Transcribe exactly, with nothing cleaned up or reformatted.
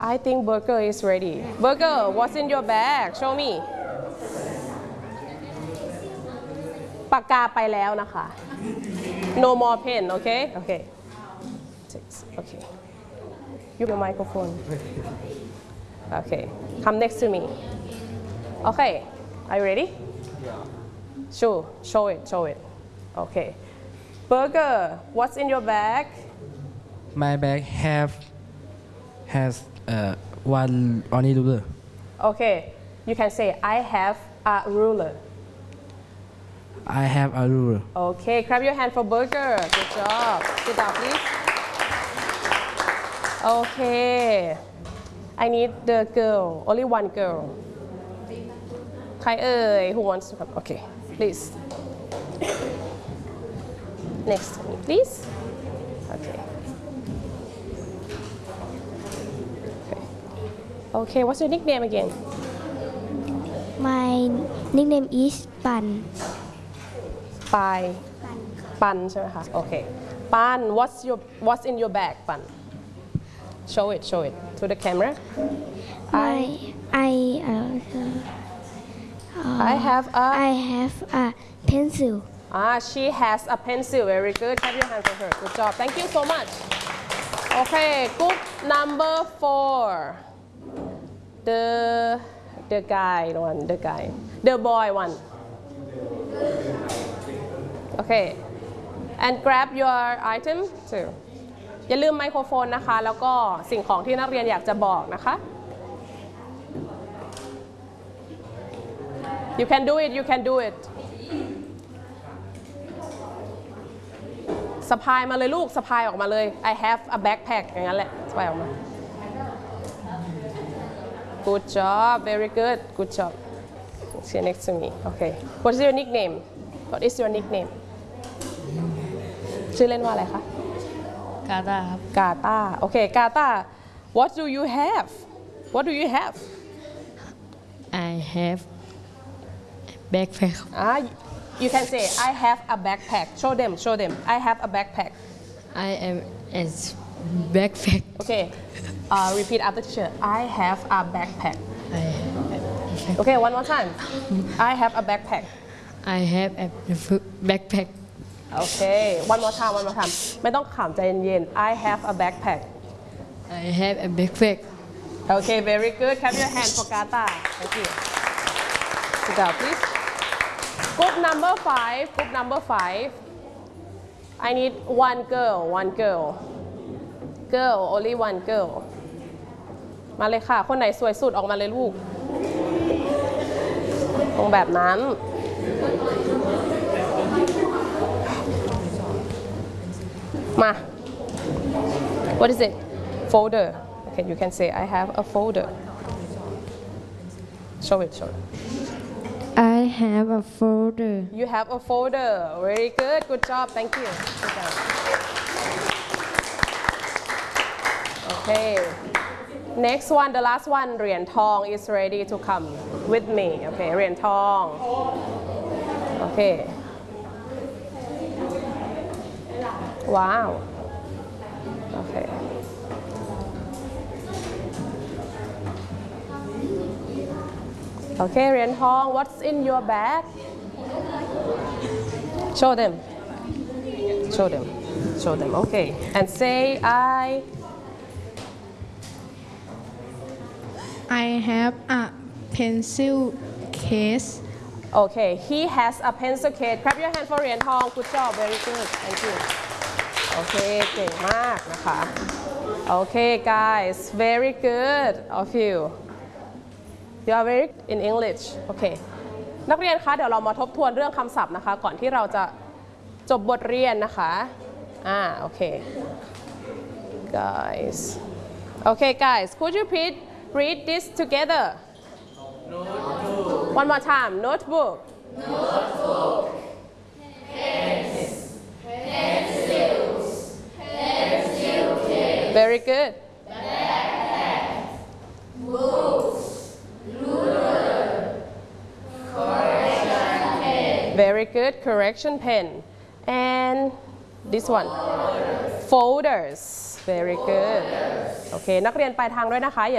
I think burger is ready. Burger, what's in your bag? Show me. ปากกาไปแล้วนะคะ No more pen, okay? Okay. Okay. You have a microphone. Okay. Come next to me. Okay. Are you ready? Yeah. Show, show it, show it. Okay. Burger, what's in your bag? My bag have has uh, one only ruler. Okay. You can say I have a ruler. I have a ruler. Okay. Clap your hand for Burger. Good job. Sit down, please. Okay. I need the girl. Only one girl. ใครเอ่ย Who wants to come? Okay. Please. Next to me, please. Okay. Okay. Okay. What's your nickname again? My nickname is Pan. ปายปันใช่ไหมคะโอเคปัน what's your what's in your bag ปัน show it show it to the camera My I uh, I have a I have a pencil. ah she has a pencil very good clap your hand for her good job thank you so much okay group number four the the guy one the guy the boy one okay and grab your item too อย่าลืมไมโครโฟนนะคะแล้วก็สิ่งของที่นักเรียนอยากจะบอกนะคะ you can do it you can do it สะพายมาเลยลูกสะพายออกมาเลย I have a backpack อย่างนั้นแหละสะพายออกมา good job very good good job sit next to me okay what is your nickname what is your nickname ชื่อเล่นว่าอะไรคะกาตาครับกาตาโอเคกาตา what do you have what do you have I have backpack อ่า you can say I have a backpack show them show them I have a backpack I am a backpack okay uh, repeat after teacher I have a backpack I have a backpack okay one more time I have a backpack I have a backpack okay one more time one more time ไม่ต้องขำใจเย็นๆ I have a backpack I have a backpack okay very good clap your hand for Gata thank you sit down please group number five group number five I need one girl one girl girl only one girl มาเลยค่ะคนไหนสวยสุดออกมาเลยลูกตรงแบบนั้นมา what is it folder okay you can say I have a folder show it show it I have a folder. you have a folder very good good job thank you okay next one the last one เหรียญทอง is ready to come with me okay เหรียญทอง okay wow okay okay เหรียญทอง what's in your bag show them show them show them okay and say I I have a pencil case. okay he has a pencil case clap your hand for เหรียญทอง good job very good thank you okay เก่งมากนะคะ okay guys very good of you you are very in English okay นักเรียนคะเดี๋ยวเรามาทบทวนเรื่องคำศัพท์นะคะก่อนที่เราจะจบบทเรียนนะคะอ่าโอเค guys okay guys could you please read this together notebook one more time notebook notebook pens pencils pencil case very good backpack books ruler correction pen very good correction pen and this one folders very good โอเคนักเรียนปลายทางด้วยนะคะ